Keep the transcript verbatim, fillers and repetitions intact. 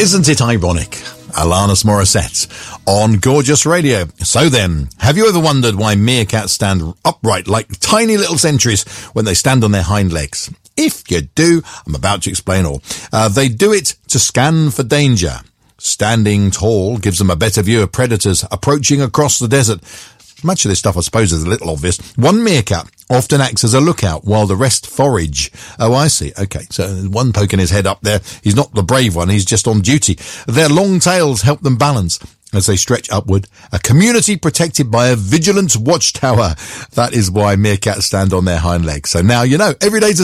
Isn't it ironic? Alanis Morissette on Gorgeous Radio. So then, have you ever wondered why meerkats stand upright like tiny little sentries when they stand on their hind legs? If you do, I'm about to explain all. Uh, they do it to scan for danger. Standing tall gives them a better view of predators approaching across the desert. Much of this stuff, I suppose, is a little obvious. One meerkat often acts as a lookout while the rest forage. Oh, I see. Okay, so one poking his head up there. He's not the brave one. He's just on duty. Their long tails help them balance as they stretch upward. A community protected by a vigilant watchtower. That is why meerkats stand on their hind legs. So now you know. Every day's a